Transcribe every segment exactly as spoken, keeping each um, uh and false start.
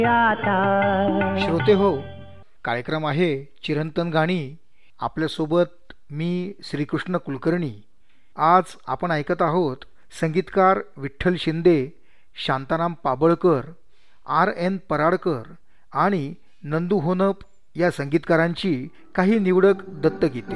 श्रोते हो, कार्यक्रम आहे चिरंतन गाणी. आपल्यासोबत मी श्रीकृष्ण कुलकर्णी. आज आपण ऐकत आहोत संगीतकार विठ्ठल शिंदे, शांताराम पाबळकर, आर एन पराडकर आणि नंदू होनप या संगीतकारांची काही निवडक दत्तगीते.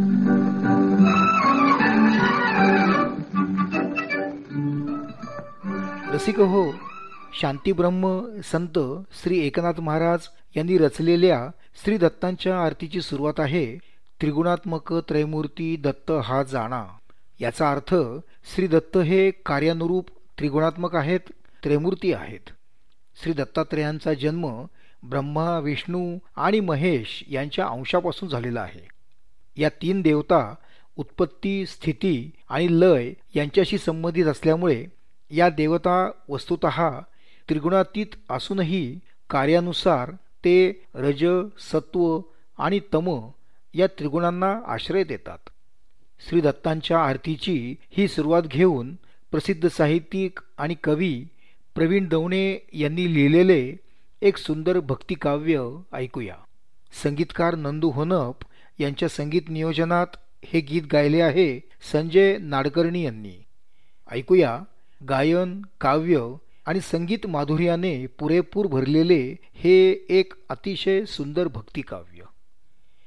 रसिक हो, शांतीब्रह्म संत श्री एकनाथ महाराज यांनी रचलेल्या श्री दत्तांच्या आरतीची सुरुवात आहे. त्रिगुणात्मक त्रयमूर्ती दत्त हा जाणा. याचा अर्थ श्री दत्त हे कार्यानुरूप त्रिगुणात्मक आहेत, त्रयमूर्ती आहेत. श्री दत्तात्रेयांचा जन्म ब्रह्मा, विष्णू आणि महेश यांच्या अंशापासून झालेला आहे. या तीन देवता उत्पत्ती, स्थिती आणि लय यांच्याशी संबंधित असल्यामुळे या देवता वस्तुतः त्रिगुणातीत असूनही कार्यानुसार ते रज, सत्व आणि तम या त्रिगुणांना आश्रय देतात. श्री दत्तांच्या आरतीची ही सुरुवात घेऊन प्रसिद्ध साहित्यिक आणि कवी प्रवीण दवणे यांनी लिहिलेले एक सुंदर भक्तिकाव्य ऐकूया. संगीतकार नंदू होनप यांच्या संगीत नियोजनात हे गीत गायले आहे संजय नाडकर्णी यांनी. ऐकूया गायन, काव्य आणि संगीत माधुर्याने पुरेपूर भरलेले हे एक अतिशय सुंदर भक्तिकाव्य.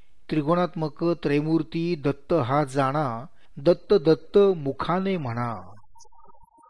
त्रिगुणात्मक त्रयमूर्ती दत्त हा जाणा, दत्त दत्त मुखाने म्हणा.